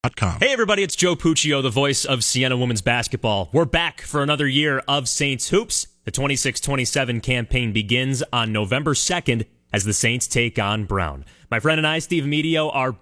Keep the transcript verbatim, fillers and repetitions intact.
dot com. Hey, everybody, it's Joe Puccio, the voice of Siena Women's Basketball. We're back for another year of Saints Hoops. The twenty-six twenty-seven campaign begins on November second as the Saints take on Brown. My friend and I, Steve Medio, are